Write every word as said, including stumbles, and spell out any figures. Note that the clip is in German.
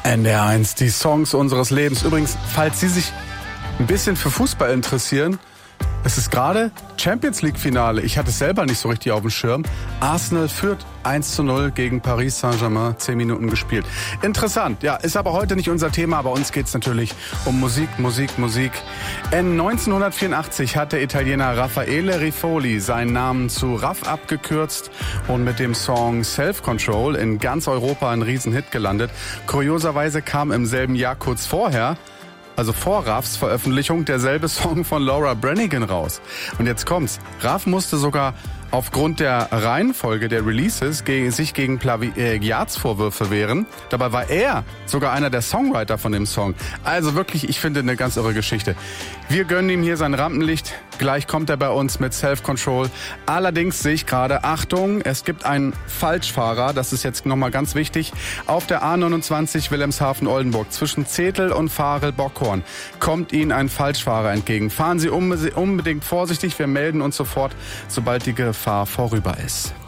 N D R eins, die Songs unseres Lebens. Übrigens, falls Sie sich ein bisschen für Fußball interessieren, es ist gerade Champions League Finale. Ich hatte es selber nicht so richtig auf dem Schirm. Arsenal führt eins zu null gegen Paris Saint-Germain, zehn Minuten gespielt. Interessant, ja, ist aber heute nicht unser Thema. Bei uns geht's natürlich um Musik, Musik, Musik. In neunzehnhundertvierundachtzig hat der Italiener Raffaele Rifoli seinen Namen zu Raff abgekürzt und mit dem Song Self Control in ganz Europa ein Riesenhit gelandet. Kurioserweise kam im selben Jahr kurz vorher, also vor Raffs Veröffentlichung, derselbe Song von Laura Branigan raus. Und jetzt kommt's. Raff musste sogar aufgrund der Reihenfolge der Releases gegen, sich gegen Plagiatsvorwürfe wehren. Dabei war er sogar einer der Songwriter von dem Song. Also wirklich, ich finde, eine ganz irre Geschichte. Wir gönnen ihm hier sein Rampenlicht. Gleich kommt er bei uns mit Self-Control. Allerdings sehe ich gerade, Achtung, es gibt einen Falschfahrer. Das ist jetzt nochmal ganz wichtig. Auf der A neunundzwanzig Wilhelmshaven-Oldenburg zwischen Zetel und Varel-Bockhorn kommt Ihnen ein Falschfahrer entgegen. Fahren Sie unbedingt vorsichtig. Wir melden uns sofort, sobald die Gefahr vorüber ist.